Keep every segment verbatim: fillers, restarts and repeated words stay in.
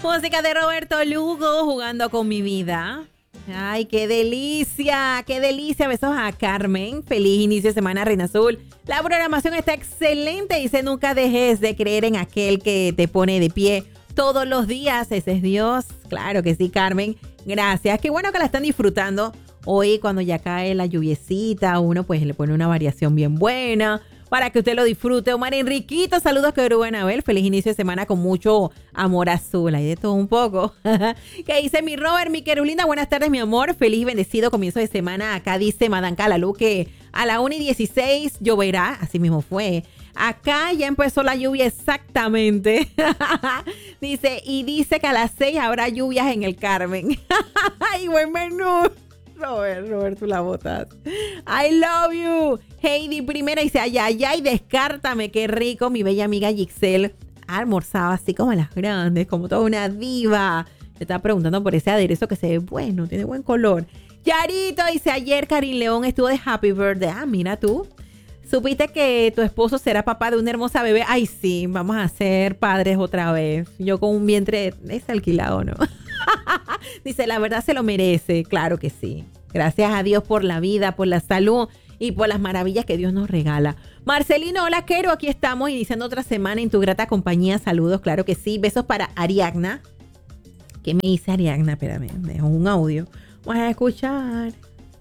Música de Roberto Lugo, Jugando con mi vida. Ay, qué delicia, qué delicia. Besos a Carmen. Feliz inicio de semana, Reina Azul. La programación está excelente. Dice, nunca dejes de creer en aquel que te pone de pie todos los días. Ese es Dios. Claro que sí, Carmen. Gracias. Qué bueno que la están disfrutando. Hoy, cuando ya cae la lluviecita, uno pues le pone una variación bien buena para que usted lo disfrute. Omar Enriquito, saludos, que Anabel. Feliz inicio de semana con mucho amor azul. Hay de todo un poco. ¿Qué dice mi Robert, mi Carolina? Buenas tardes, mi amor. Feliz y bendecido comienzo de semana. Acá dice Madame Calalú que a la una y dieciséis lloverá. Así mismo fue. Acá ya empezó la lluvia exactamente. Dice, y dice que a las seis habrá lluvias en el Carmen. ¡Ay, buen menú! Robert, Robert, tú la botas. I love you. Heidi primera dice, ay, ay, ay, descártame, qué rico. Mi bella amiga Gixel almorzaba así como las grandes, como toda una diva. Te estaba preguntando por ese aderezo que se ve bueno, tiene buen color. Yarito dice, ayer Karin León estuvo de Happy Birthday. Ah, mira tú. ¿Supiste que tu esposo será papá de una hermosa bebé? Ay, sí, vamos a ser padres otra vez. Yo con un vientre, es alquilado, ¿no? Dice, la verdad se lo merece. Claro que sí. Gracias a Dios por la vida, por la salud y por las maravillas que Dios nos regala. Marcelino, hola, Quero. Aquí estamos iniciando otra semana en tu grata compañía. Saludos, claro que sí. Besos para Ariagna. ¿Qué me dice Ariagna? Espérame, me dejó un audio. Vamos a escuchar.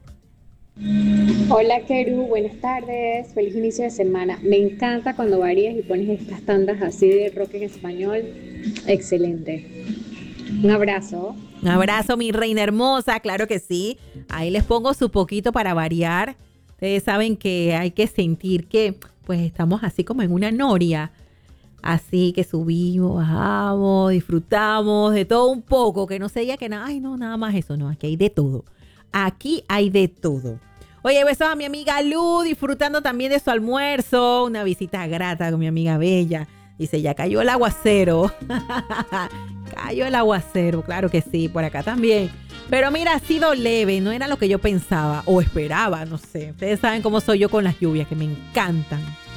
Hola, Keru, buenas tardes, feliz inicio de semana. Me encanta cuando varías y pones estas tandas así de rock en español. Excelente. Un abrazo. Un abrazo, mi reina hermosa, claro que sí. Ahí les pongo su poquito para variar. Ustedes saben que hay que sentir que pues estamos así como en una noria. Así que subimos, bajamos, disfrutamos de todo un poco. Que no se diga que nada, ay no, nada más eso. No, aquí hay de todo. Aquí hay de todo. Oye, besos a mi amiga Lu, disfrutando también de su almuerzo. Una visita grata con mi amiga Bella. Dice, ya cayó el aguacero. Cayó el aguacero, claro que sí, por acá también. Pero mira, ha sido leve, no era lo que yo pensaba o esperaba, no sé. Ustedes saben cómo soy yo con las lluvias, que me encantan.